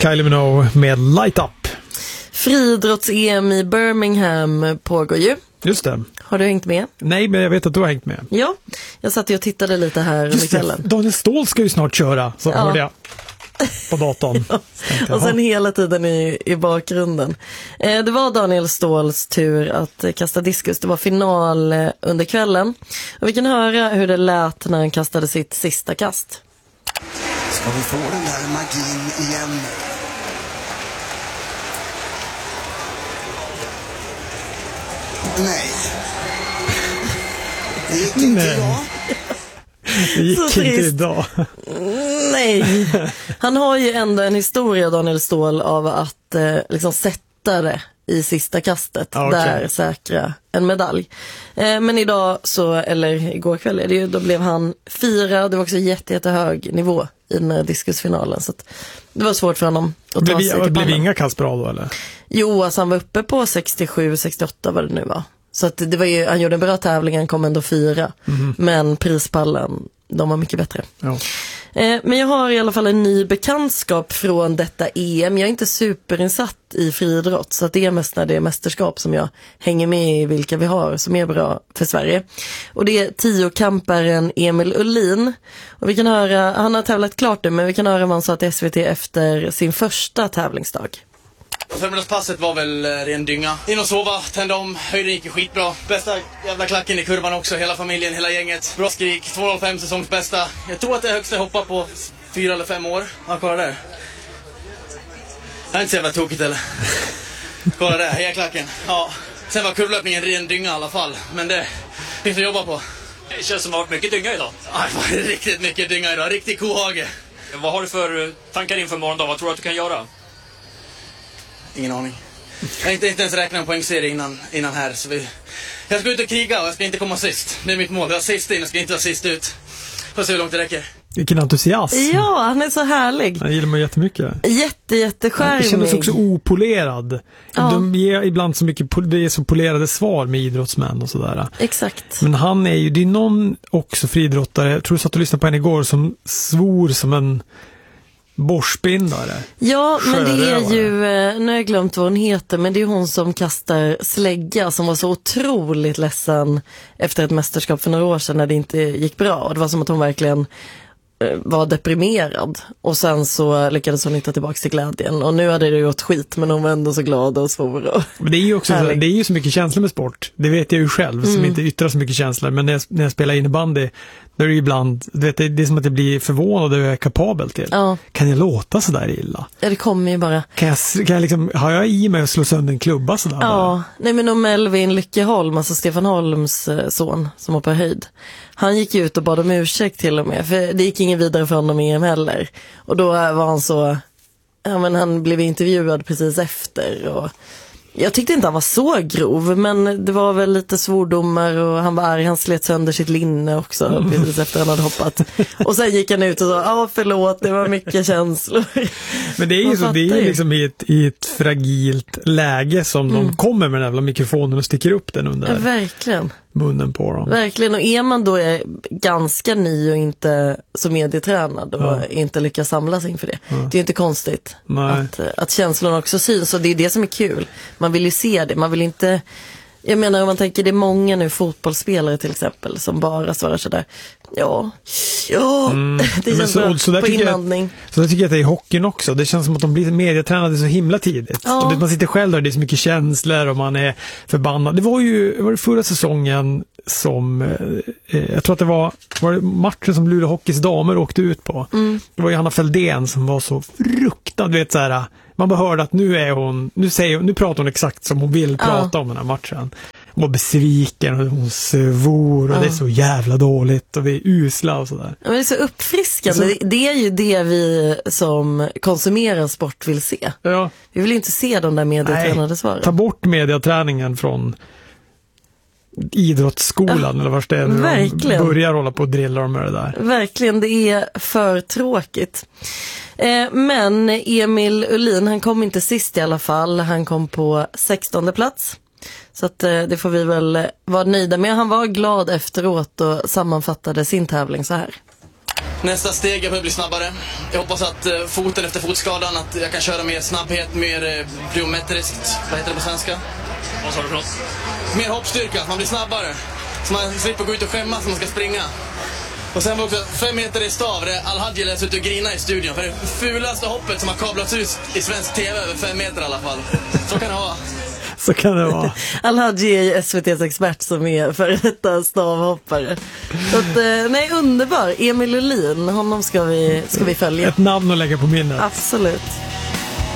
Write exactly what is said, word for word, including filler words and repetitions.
Kylie Minogue med Light Up. Friidrotts-E M i Birmingham pågår ju. Just det. Har du hängt med? Nej, men jag vet att du har hängt med. Ja, jag satt ju och tittade lite här under kvällen. Daniel Ståhl ska ju snart köra, så ja. Hörde jag på datorn. Ja. Och sen hela tiden i, i bakgrunden. Eh, det var Daniel Ståhls tur att eh, kasta diskus. Det var final eh, under kvällen. Och vi kan höra hur det lät när han kastade sitt sista kast. Ska vi få den där magin igen? Nej. Det gick inte Nej. idag. Det gick inte idag. Nej. Han har ju ändå en historia, Daniel Ståhl, av att eh, liksom sätta det i sista kastet. Ah, okay. Där säkra en medalj. Eh, men idag så, eller igår kväll är det ju, då blev han fyra. Det var också jätte, jätte hög nivå i den här diskusfinalen. Så att det var svårt för honom att ta blev, sig till Blev pannan. inga kast bra då, eller? Jo, alltså han var uppe på sextiosju sextioåtta vad det nu var. Så att det var ju, han gjorde en bra tävling, han kom ändå fyra. Mm. Men prispallen, de var mycket bättre. Ja. Eh, men jag har i alla fall en ny bekantskap från detta E M. Jag är inte superinsatt i friidrott, så att det är mest när det är mästerskap som jag hänger med i vilka vi har som är bra för Sverige. Och det är tiokamparen Emil Ullin. Och vi kan höra, han har tävlat klart nu, men vi kan höra vad han sa till S V T efter sin första tävlingsdag. Förmiddagspasset var väl ren dynga. In och sova, tände om, höjden gick ju skitbra. Bästa jävla klacken i kurvan också, hela familjen, hela gänget. Bra skrik, två noll fem säsongsbästa. Jag tror att det är högsta jag hoppar på fyra eller fem år. Ja, kolla där. Det är inte så jävla tokigt eller? Kolla där, heja klacken. Ja, sen var kurvlöpningen ren dynga i alla fall. Men det finns att jobba på. Det känns som att det har varit mycket dynga idag. Ja, det var riktigt mycket dynga idag, riktigt kohage. Vad har du för tankar inför morgondag? Vad tror du att du kan göra? Ingen aning. Jag har inte, inte ens räknat en poängserie innan, innan här. Så vi... Jag ska ut och kriga och jag ska inte komma sist. Det är mitt mål. Jag är sist in och ska inte vara sist ut. Får se hur långt det räcker. Vilken entusiasm. Ja, han är så härlig. Jag gillar mig jättemycket. Jätte, jätteskärmig. Det kändes också opolerad. Ja. De ger ibland så mycket, det är så polerade svar med idrottsmän och sådär. Exakt. Men han är ju, det är någon också friidrottare, jag tror du satt och lyssnade på henne igår, som svor som en borstbindare. Ja, men det är Sjörövare. ju, nu har jag glömt vad hon heter, men det är hon som kastar slägga, som var så otroligt ledsen efter ett mästerskap för några år sedan när det inte gick bra. Och det var som att hon verkligen var deprimerad. Och sen så lyckades hon hitta tillbaka till glädjen. Och nu hade det gjort skit, men hon var ändå så glad och svor. Och men det är ju också så, det är ju så mycket känslor med sport. Det vet jag ju själv, mm. som inte yttrar så mycket känslor. Men när jag, när jag spelar innebandy, då är det ju ibland, du vet, det är som att jag blir förvånad över jag är kapabel till. Ja. Kan jag låta så där illa? Ja, det kommer ju bara. Kan jag, kan jag liksom, har jag i mig att slå sönder en klubba så där? Ja, bara? nej men om Melvin Lyckeholm, alltså Stefan Holms son som hoppar höjd. Han gick ut och bad om ursäkt till och med, för det gick ingen vidare för honom i E M heller. Och då var han så, ja men han blev intervjuad precis efter och jag tyckte inte han var så grov, men det var väl lite svordomar och han var arg, han slet sönder sitt linne också mm. precis efter han hade hoppat. Och sen gick han ut och sa, ja förlåt, det var mycket känslor. Men det är ju så, det är ju liksom i ett, i ett fragilt läge som mm. de kommer med den jävla mikrofonen och sticker upp den under. Ja, verkligen. Munnen på dem. Verkligen, och är man då är ganska ny och inte så medietränad och ja. inte lyckas samla sig inför det. Ja. Det är ju inte konstigt att, att känslorna också syns, och det är det som är kul. Man vill ju se det, man vill inte, jag menar om man tänker det är många nu fotbollsspelare till exempel som bara svarar sådär, ja, ja, mm. det känns så, bra så på inandning. Jag, så där tycker jag att det är i hockeyn också. Det känns som att de blir medietränade så himla tidigt. Ja. Och det, man sitter själv där, det är så mycket känslor och man är förbannad. Det var ju var det förra säsongen som, eh, jag tror att det var, var det matchen som Luleå Hockeys damer åkte ut på. Mm. Det var ju Hanna Fälldén som var så fruktad, du vet så här. Man bara hörde att nu är hon, nu säger nu pratar hon exakt som hon vill prata ja. om den här matchen. Hon var besviken och hon svor och ja. det är så jävla dåligt och vi är usla och sådär. Ja, men det är så uppfriskande. Så... Det är ju det vi som konsumerar sport vill se. Ja. Vi vill inte se de där medietränade svaren. Ta bort mediaträningen från idrottsskolan ja, eller vart det är nu de börjar hålla på och drilla dem med det där. Verkligen, det är för tråkigt. Eh, men Emil Ullin, han kom inte sist i alla fall. Han kom på sextonde plats. Så att eh, det får vi väl vara nöjda med. Han var glad efteråt och sammanfattade sin tävling så här. Nästa steg är att bli snabbare. Jag hoppas att eh, foten efter fotskadan, att jag kan köra mer snabbhet, mer eh, plyometriskt. Vad heter det på svenska? Vad sa du för något? Mer hoppstyrka, att man blir snabbare. Så man slipper gå ut och skämmas när man ska springa. Och sen var också fem meter i stav, där Al-Hadji lät ut och grina i studion. För det fulaste hoppet som har kablats ut i svensk tv över fem meter i alla fall. Så kan det vara. Så kan det vara. Al-Hadji är ju S V T:s expert som är för detta stavhoppare. Så att, nej, underbar. Emil Ullin, honom ska vi, ska vi följa. Ett namn att lägga på minnet. Absolut.